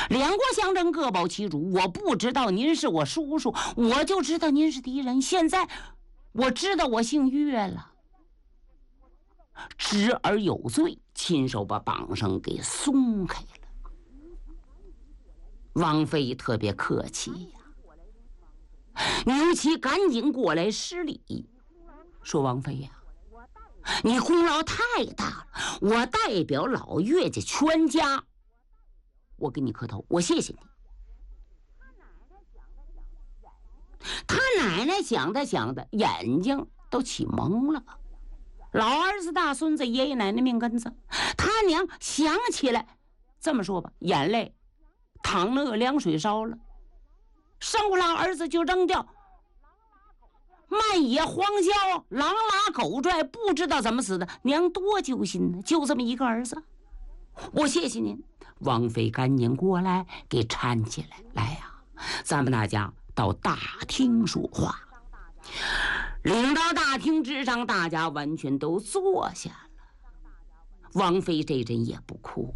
两国相争，各保其主。我不知道您是我叔叔，我就知道您是敌人。现在我知道我姓岳了，知而有罪，亲手把绑绳给松开了。王妃特别客气呀。牛七赶紧过来施礼，说：“王妃呀，你功劳太大了，我代表老岳家全家，我给你磕头，我谢谢你。”他奶奶想着想着，眼睛都起蒙了。老儿子、大孙子、爷爷奶奶命根子，他娘想起来，这么说吧，眼泪淌那个凉水烧了。生不拉儿子就扔掉，漫野荒郊，狼拉狗拽，不知道怎么死的，娘多揪心呢！就这么一个儿子，我谢谢您。王妃赶紧过来给搀起来，来呀，咱们大家到大厅说话。领到大厅之上，大家完全都坐下了。王妃这阵也不哭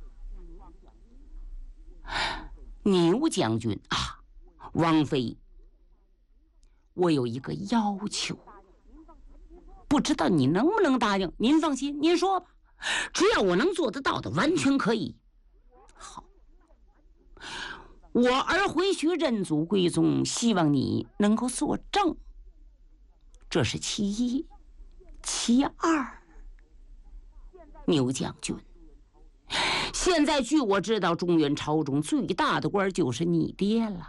了。牛将军啊，王妃，我有一个要求，不知道你能不能答应？您放心，您说吧，只要我能做得到的，完全可以。好，我儿回去认祖归宗，希望你能够作证，这是其一。其二，牛将军，现在据我知道，中原朝中最大的官就是你爹了，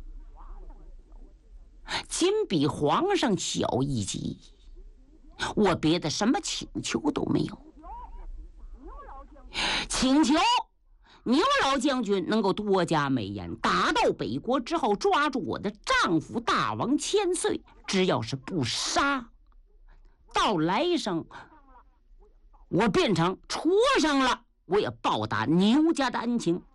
仅比皇上小一级。我别的什么请求都没有，请求牛老将军能够多加美言，打到北国之后，抓住我的丈夫大王千岁，只要是不杀，到来生我变成畜生了，我也报答牛家的恩情。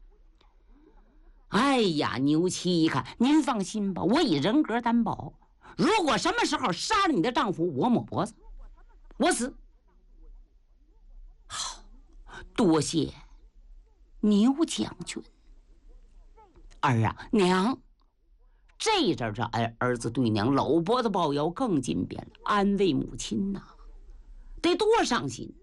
哎呀，牛七一看，您放心吧，我以人格担保，如果什么时候杀了你的丈夫，我抹脖子，我死。好，多谢牛将军。儿啊，娘，这阵这儿子对娘搂脖子抱腰更进便了，安慰母亲呐，得多伤心。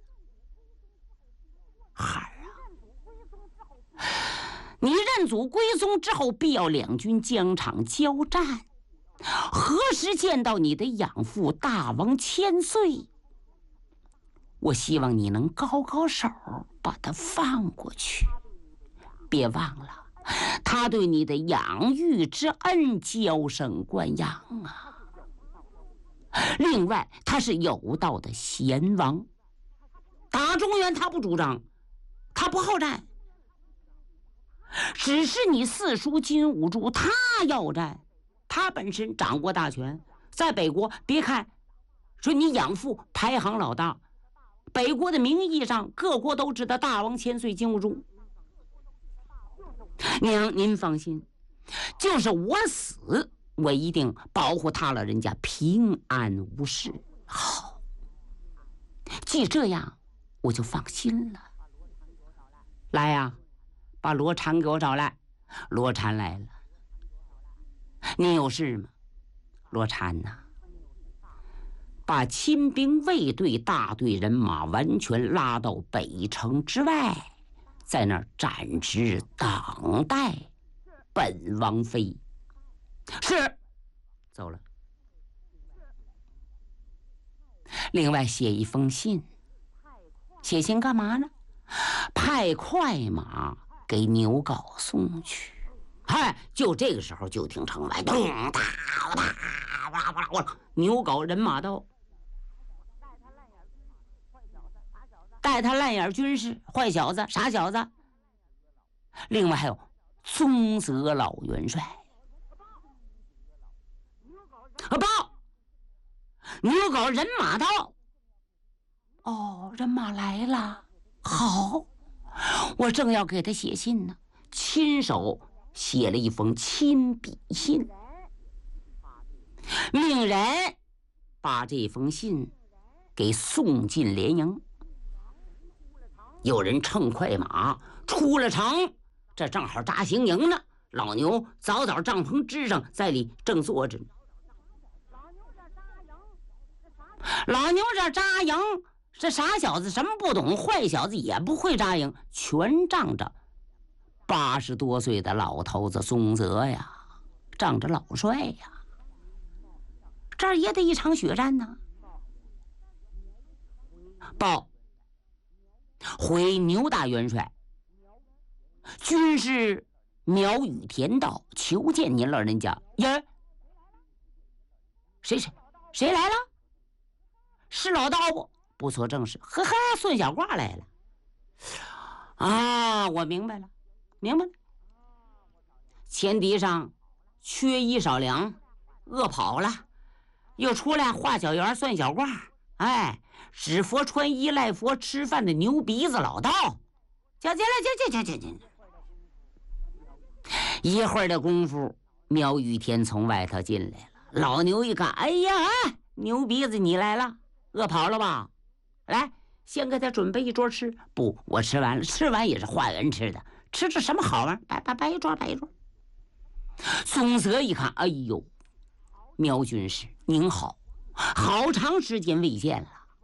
孩儿啊，你认祖归宗之后，必要两军疆场交战，何时见到你的养父大王千岁？我希望你能高高手，把他放过去。别忘了，他对你的养育之恩娇生惯养啊。另外，他是有道的贤王，打中原他不主张，他不好战，只是你四叔金兀术他要战，他本身掌握大权，在北国别看说你养父排行老大，北国的名义上各国都知道大王千岁金兀术。娘，您放心，就是我死，我一定保护他老人家平安无事。好，既这样，我就放心了。来呀，把罗禅给我找来。罗禅来了。您有事吗？罗禅呐，把亲兵卫队大队人马完全拉到北城之外，在那儿站直等待本王妃。是，走了。另外写一封信，写信干嘛呢？派快马给牛皋送去。嗨，就这个时候，就听城外咚哒哒，牛皋人马到，带他烂眼军士、坏小子、傻小子。另外还有宗泽老元帅。报，牛皋人马到。哦，人马来了。好，我正要给他写信呢，亲手写了一封亲笔信，命人把这封信给送进连营。有人乘快马出了城， 这正好扎行营呢。老牛早帐篷支上，在里正坐着呢。老牛这扎营，这傻小子什么不懂，坏小子也不会扎营，全仗着80多岁的老头子松泽呀，仗着老帅呀。这儿也得一场血战呢。报回牛大元帅，军师苗羽田道，求见您老人家。呀，谁来了？是老道不？不错，正是。呵呵，孙小挂来了。啊，我明白了。前敌上缺衣少粮，饿跑了，又出来画小圆算小卦。哎，指佛穿衣赖佛吃饭的牛鼻子老道，叫进来。一会儿的功夫，苗羽田从外头进来了。老牛一看，哎呀，牛鼻子你来了，饿跑了吧？来，先给他准备一桌吃。不，我吃完了，吃完也是化缘吃的，吃这什么好玩？摆一桌。松泽一看，哎呦，苗军师您好，好长时间未见了。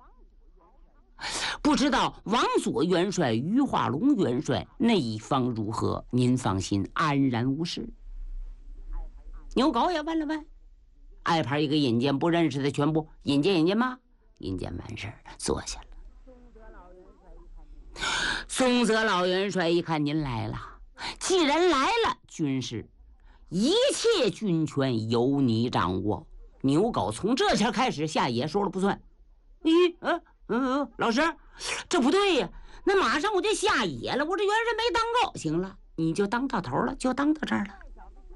不知道王佐元帅、于化龙元帅那方如何？您放心，安然无事。牛皋也问了问，挨盘一个引荐，不认识的全部引荐吗？引荐完事坐下了。松泽老元帅一看您来了，既然来了，军师一切军权由你掌握。牛皋从这前开始下野说了不算。老师，这不对呀，那马上我就下野了，我这元帅没当够。行了，你就当到头了，就当到这儿了。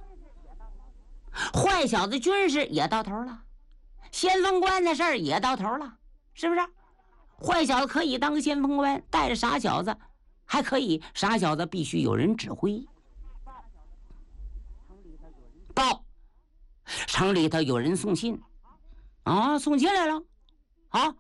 坏小子军师也到头了，先锋官的事儿也到头了，是不是？坏小子可以当先锋官，带着傻小子还可以，傻小子必须有人指挥。报，城里头有人送信啊，送信来了。好，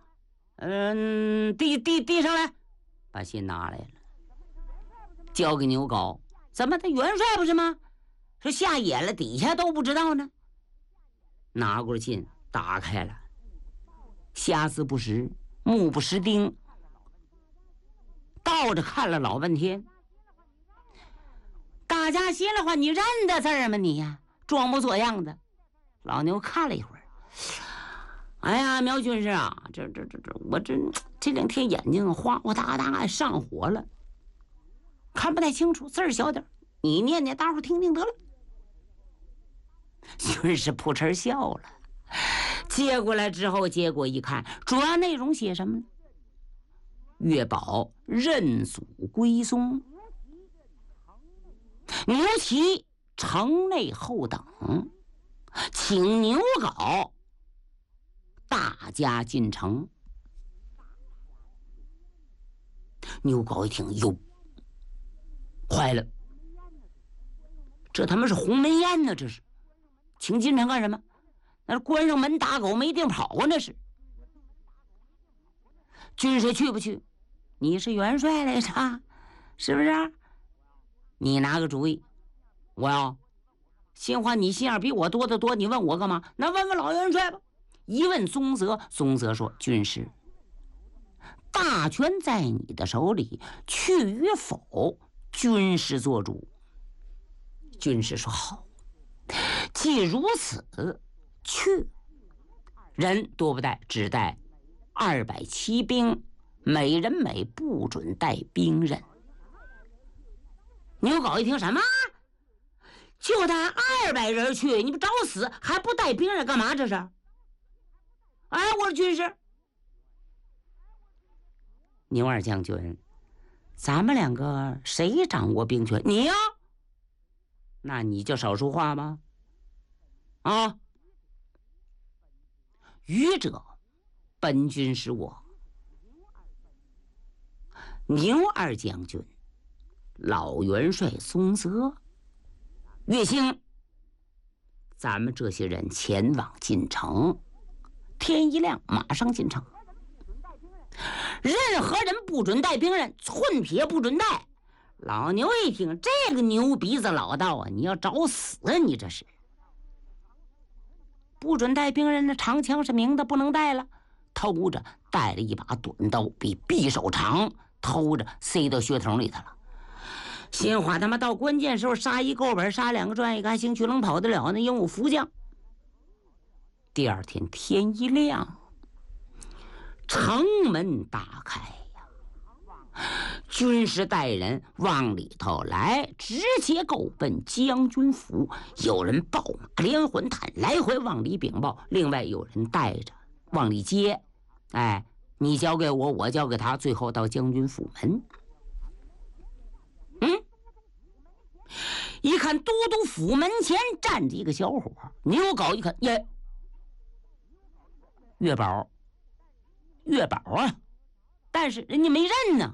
递上来，把信拿来了，交给牛皋。怎么他元帅不是吗？说下野了，底下都不知道呢。拿过信，打开了，瑕疵不实，目不识丁，倒着看了老半天。大家心里话，你认得字儿吗你呀？装模作样的。老牛看了一会儿，哎呀，苗军师啊，我这两天眼睛哗哗哒哒上火了，看不太清楚，字儿小点，你念念，大伙听听得了。军师扑哧笑了，接过来之后，结果一看，主要内容写什么呢？月宝认祖归宗，牛骑城内候等，请牛皋大家进城。牛皋一听，哟，坏了，这他妈是鸿门宴呢！这是请进城干什么？那是关上门打狗，没地方跑啊！那是。军师去不去？你是元帅来着，是不是？你拿个主意。我要心话，你心眼比我多得多，你问我干嘛？那问问老元帅吧。一问松泽，松泽说：“军师，大权在你的手里，去与否，军师做主。”军师说：“好，既如此，去。人多不带，只带200骑兵，每人每不准带兵刃。”牛皋一听，什么？就带200人去？你不找死还不带兵刃干嘛？这是？哎，我说军师，牛二将军，咱们两个谁掌握兵权？你呀？那你就少说话吧。啊！愚者，本军是我。牛二将军，老元帅松泽，岳兴，咱们这些人前往进城，天一亮马上进城。任何人不准带兵刃，寸撇不准带。 老牛一听，这个牛鼻子老道啊，你要找死啊！你这是不准带兵人的长枪是明的不能带了，偷着带了一把短刀，比匕首长，偷着塞到血桶里头了。心话他妈到关键时候，杀一够本，杀2个转一个，还行，去能跑得了那鹦鹉福将。第二天天一亮，城门大开呀，军师带人往里头来，直接够奔将军府。有人报马连环探，来回往里禀报；另外有人带着往里接。哎，你交给我，我交给他，最后到将军府门。一看都督府门前站着一个小伙，牛皋一看，耶，月宝啊！但是人家没认呢。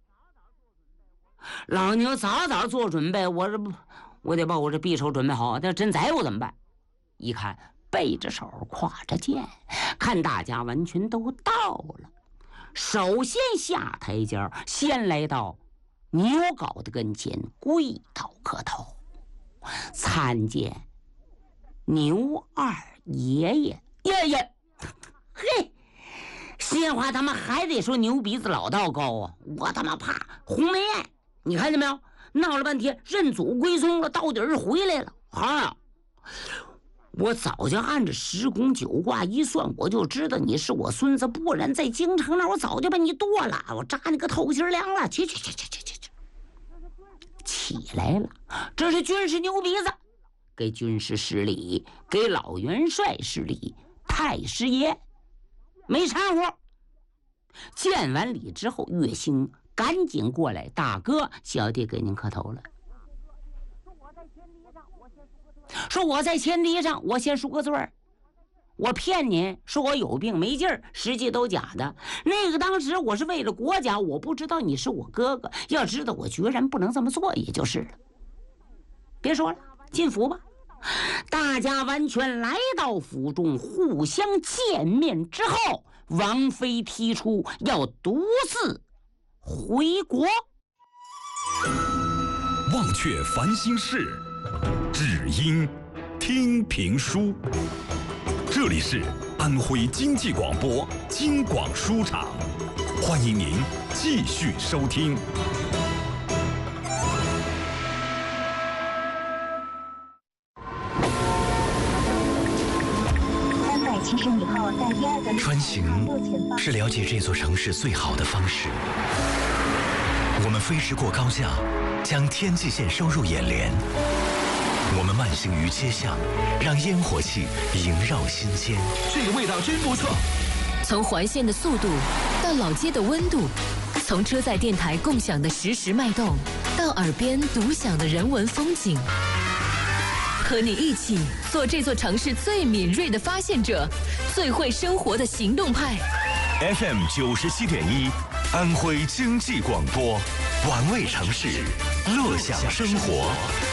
老牛早做准备，我得把我这匕首准备好，那真宰我怎么办？一看背着手挎着剑，看大家完全都到了，首先下台阶，先来到牛皋的跟前，跪倒磕头，参见牛二爷爷。爷爷，嘿，闲话他妈还得说牛鼻子老道高啊！我他妈怕鸿门宴，你看见没有？闹了半天认祖归宗了，到底是回来了啊！我早就按着10宫9卦一算，我就知道你是我孙子，不然在京城那我早就把你剁了，我扎你个透心凉了。去，起来了。这是军师牛鼻子，给军师施礼，给老元帅施礼，太师爷没掺和。见完礼之后，岳兴赶紧过来，大哥小弟给您磕头了。说我在前敌上，我先赎个罪儿。我骗您说我有病没劲儿，实际都假的。那个当时我是为了国家，我不知道你是我哥哥，要知道我决然不能这么做，也就是了。别说了，进府吧。大家完全来到府中，互相见面之后，王妃提出要独自回国。 忘却烦心事，只因听评书。这里是安徽经济广播京广书场，欢迎您继续收听。 穿行是了解这座城市最好的方式。我们飞驰过高架，将天际线收入眼帘。我们慢行于街巷，让烟火气萦绕心间。 这个味道真不错。 从环线的速度到老街的温度，从车载电台共享的实时脉动，到耳边独享的人文风景。和你一起做这座城市最敏锐的发现者，最会生活的行动派。 FM 97.1，安徽经济广播， 玩味城市，乐享生活。